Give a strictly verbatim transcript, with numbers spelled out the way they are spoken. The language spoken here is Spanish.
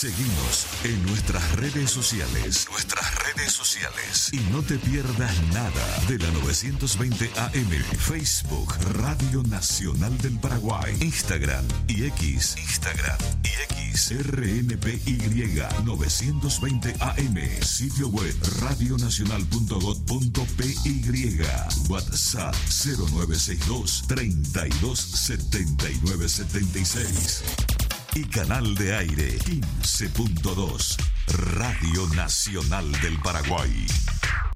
Seguimos en nuestras redes sociales. Nuestras redes sociales. Y no te pierdas nada de la novecientos veinte A M. Facebook, Radio Nacional del Paraguay. Instagram y X. Instagram y X. R N P Y novecientos veinte A M. Sitio web radionacional punto gob punto pe y. WhatsApp cero nueve seis dos, treinta y dos, setenta y nueve setenta y seis. Y canal de aire quince punto dos, Radio Nacional del Paraguay.